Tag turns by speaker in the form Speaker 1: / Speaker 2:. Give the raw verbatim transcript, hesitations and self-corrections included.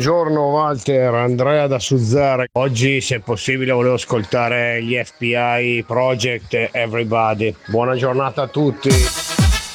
Speaker 1: Buongiorno Walter, Andrea da Suzzara. Oggi, se possibile, volevo ascoltare gli F B I Project Everybody. Buona giornata a tutti.